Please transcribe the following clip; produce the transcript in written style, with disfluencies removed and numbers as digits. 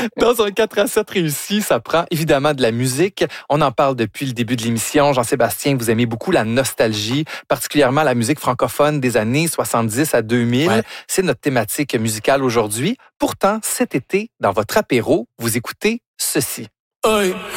Dans un 4-7 réussi, ça prend évidemment de la musique. On en parle depuis le début de l'émission. Jean-Sébastien, vous aimez beaucoup la nostalgie, particulièrement la musique francophone des années 70 à 2000. Ouais. C'est notre thématique musicale aujourd'hui. Pourtant, cet été, dans votre apéro, vous écoutez ceci. Hey.